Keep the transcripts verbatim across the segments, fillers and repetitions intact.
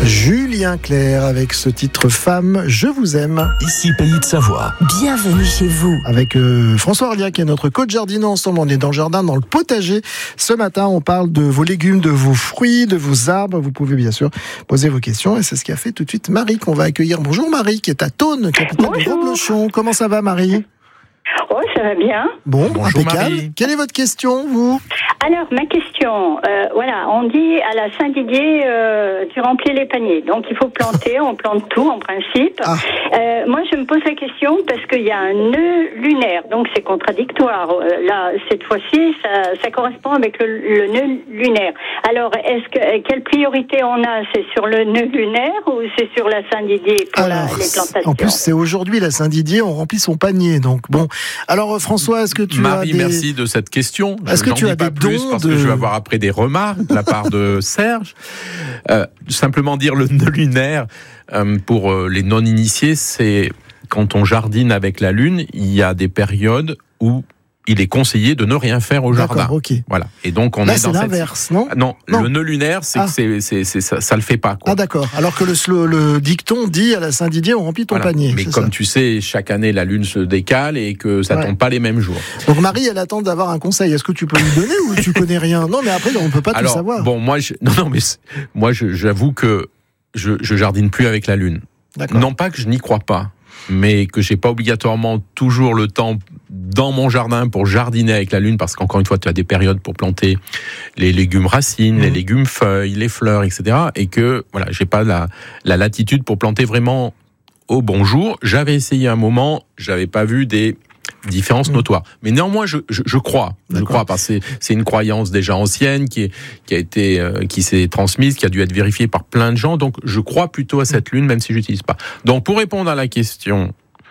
Julien Clerc avec ce titre Femme, je vous aime. Ici Pays de Savoie. Bienvenue chez vous. Avec euh, François Orlia qui est notre coach jardinant. Ensemble, on est dans le jardin, dans le potager. Ce matin, on parle de vos légumes, de vos fruits, de vos arbres. Vous pouvez bien sûr poser vos questions. Et c'est ce qu'a fait tout de suite Marie qu'on va accueillir. Bonjour Marie, qui est à Thônes, capitale du Gros-Blochon. Comment ça va Marie ? Oh, ça va bien. Bon, Bonjour, impeccable. Marie. Quelle est votre question, vous ? Alors, ma question, euh, voilà, on dit à la Saint-Didier, euh, tu remplis les paniers. Donc, il faut planter, on plante tout en principe. Ah. Euh, moi, je me pose la question parce qu'il y a un nœud lunaire, donc c'est contradictoire. Euh, là, cette fois-ci, ça, ça correspond avec le, le nœud lunaire. Alors, est-ce que quelle priorité on a ? C'est sur le nœud lunaire ou c'est sur la Saint-Didier pour la, Alors, les plantations ? en plus, c'est aujourd'hui la Saint-Didier, on remplit son panier. Donc, bon. Alors, François, est-ce que tu Marie, as des... merci de cette question. Est-ce que J'en tu dis as pas des plus dons parce de- que je vais avoir après des remarques de la part de Serge. Euh, simplement dire le nœud lunaire, euh, pour euh, les non-initiés, c'est quand on jardine avec la lune, il y a des périodes où il est conseillé de ne rien faire au jardin. D'accord, ok. Voilà. Et donc on Là, est c'est dans l'inverse, non cette... non, Non. le nœud lunaire, c'est Ah. que c'est, c'est, c'est, ça, ça le fait pas, quoi. Ah d'accord. Alors que le, slo- le dicton dit à la Saint-Didier, on remplit ton Voilà. panier. Mais c'est comme ça. tu sais, chaque année la lune se décale et que ça Ouais. tombe pas les mêmes jours. Donc Marie, elle attend d'avoir un conseil. Est-ce que tu peux lui donner ou tu connais rien ? Non, mais après, on peut pas Alors, tout savoir. bon, moi, je, non, non, mais c'est- moi, je, j'avoue que je, je jardine plus avec la lune. D'accord. Non pas que je n'y crois pas, mais que j'ai pas obligatoirement toujours le temps dans mon jardin pour jardiner avec la lune, parce qu'encore une fois, tu as des périodes pour planter les légumes racines, Mmh. les légumes feuilles, les fleurs, et cetera. Et que voilà, j'ai pas la, la latitude pour planter vraiment au bon jour. J'avais essayé un moment, j'avais pas vu des différences Mmh. notoires. Mais néanmoins, je, je, je crois, je D'accord. crois, parce que c'est, c'est une croyance déjà ancienne qui est, qui a été, euh, qui s'est transmise, qui a dû être vérifiée par plein de gens. Donc, je crois plutôt à cette lune, même si je l'utilise pas. Donc, pour répondre à la question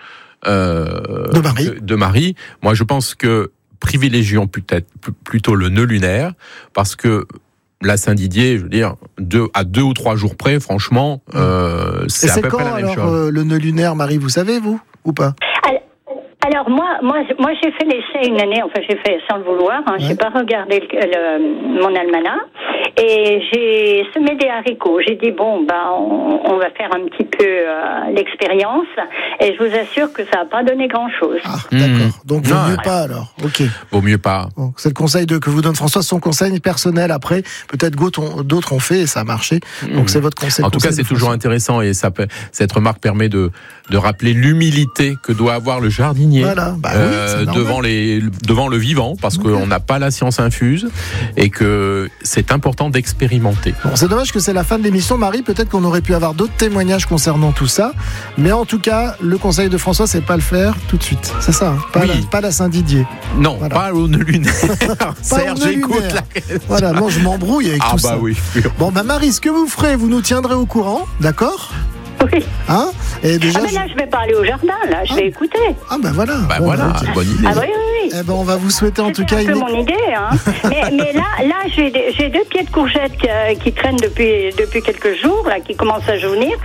euh, De Marie. de, de Marie, moi, je pense que privilégions peut-être p- plutôt le nœud lunaire, parce que la Saint-Didier, je veux dire, deux, à deux ou trois jours près, franchement, euh, Et c'est à c'est peu quand près la même alors chose. euh, le nœud lunaire, Marie, vous savez, vous ? Ou pas ? Alors moi, moi, moi, j'ai fait l'essai une année. Enfin, j'ai fait sans le vouloir. Hein, Ouais. J'ai pas regardé le, le- mon almanach et j'ai semé des haricots. J'ai dit bon, bah, on, on va faire un petit peu euh, l'expérience. Et je vous assure que ça a pas donné grand chose. Ah, Mmh. d'accord. Donc, vaut Non, mieux ouais. pas alors. Ok. Vaut mieux pas. Bon, c'est le conseil de, que vous donne François, son conseil personnel. Après, peut-être d'autres ont, d'autres ont fait et ça a marché. Donc, c'est votre conseil. En tout cas, conseil c'est de toujours François. intéressant et ça peut, cette remarque permet de, de rappeler l'humilité que doit avoir le jardinier Voilà. Bah oui, euh, c'est normal. devant, les, devant le vivant, parce Ok. qu'on n'a pas la science infuse et que c'est important d'expérimenter. Bon, c'est dommage que c'est la fin de l'émission, Marie. Peut-être qu'on aurait pu avoir d'autres témoignages concernant tout ça. Mais en tout cas, le conseil de François, c'est pas le faire tout de suite. C'est ça, hein, pas, Oui. la, pas la Saint-Didier. Non, Voilà. pas au nœud lunaire. Serge, au nœud écoute lunaire. la... Voilà, non, je m'embrouille avec Ah tout bah ça. oui. Bon, bah Marie, ce que vous ferez, vous nous tiendrez au courant, d'accord ? Oui. Hein ? Et déjà, Ah mais là, je vais pas aller au jardin. Là, je Ah. vais écouter. ah bah voilà. Bah Bon, voilà, ok. bonne idée. Ah oui, oui, oui. Eh ben, on va vous souhaiter en tout C'était cas un peu une. mon idée, hein. mais, mais là, là, j'ai, des- j'ai deux pieds de courgettes qui, euh, qui traînent depuis depuis quelques jours, là, qui commencent à jaunir.